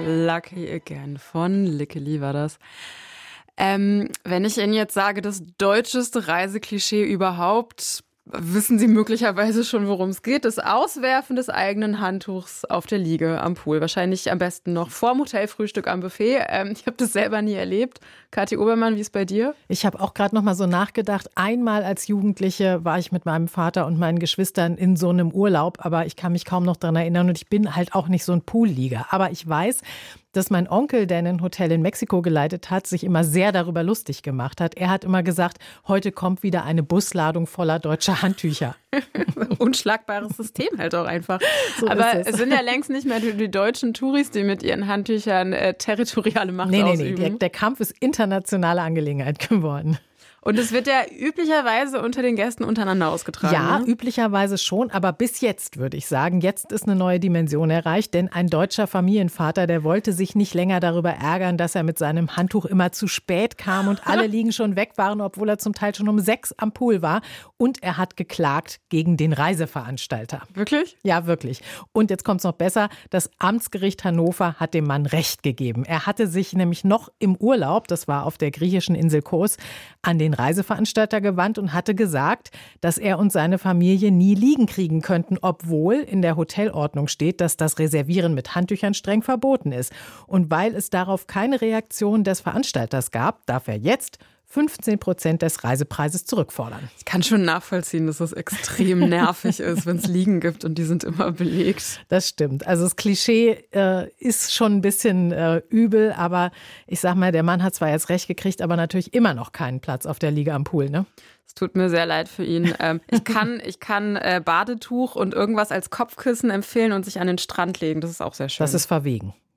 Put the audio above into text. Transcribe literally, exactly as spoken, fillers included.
Lucky Again von Lickeli war das. Ähm, wenn ich Ihnen jetzt sage, das deutscheste Reiseklischee überhaupt, wissen Sie möglicherweise schon, worum es geht. Das Auswerfen des eigenen Handtuchs auf der Liege am Pool. Wahrscheinlich am besten noch vorm Hotelfrühstück am Buffet. Ähm, ich habe das selber nie erlebt. Kathi Obermann, wie ist es bei dir? Ich habe auch gerade noch mal so nachgedacht. Einmal als Jugendliche war ich mit meinem Vater und meinen Geschwistern in so einem Urlaub. Aber ich kann mich kaum noch daran erinnern. Und ich bin halt auch nicht so ein Poollieger. Aber ich weiß, dass mein Onkel, der ein Hotel in Mexiko geleitet hat, sich immer sehr darüber lustig gemacht hat. Er hat immer gesagt, heute kommt wieder eine Busladung voller deutscher Handtücher. Unschlagbares System halt auch einfach. So Aber ist es. es sind ja längst nicht mehr die, die deutschen Touris, die mit ihren Handtüchern äh, territoriale Macht Nee, nee, ausüben. nee, der, der Kampf ist internationale Angelegenheit geworden. Und es wird ja üblicherweise unter den Gästen untereinander ausgetragen. Ja, ne? üblicherweise schon, aber bis jetzt würde ich sagen, jetzt ist eine neue Dimension erreicht, denn ein deutscher Familienvater, der wollte sich nicht länger darüber ärgern, dass er mit seinem Handtuch immer zu spät kam und alle Liegen schon weg waren, obwohl er zum Teil schon um sechs am Pool war. Und er hat geklagt gegen den Reiseveranstalter. Wirklich? Ja, wirklich. Und jetzt kommt es noch besser, das Amtsgericht Hannover hat dem Mann Recht gegeben. Er hatte sich nämlich noch im Urlaub, das war auf der griechischen Insel Kos, an den Reiseveranstalter gewandt und hatte gesagt, dass er und seine Familie nie Liegen kriegen könnten, obwohl in der Hotelordnung steht, dass das Reservieren mit Handtüchern streng verboten ist. Und weil es darauf keine Reaktion des Veranstalters gab, darf er jetzt fünfzehn Prozent des Reisepreises zurückfordern. Ich kann schon nachvollziehen, dass es extrem nervig ist, wenn es Liegen gibt und die sind immer belegt. Das stimmt. Also das Klischee äh, ist schon ein bisschen äh, übel, aber ich sag mal, der Mann hat zwar jetzt recht gekriegt, aber natürlich immer noch keinen Platz auf der Liege am Pool, ne? Es tut mir sehr leid für ihn. Ähm, ich kann, ich kann äh, Badetuch und irgendwas als Kopfkissen empfehlen und sich an den Strand legen. Das ist auch sehr schön. Das ist verwegen.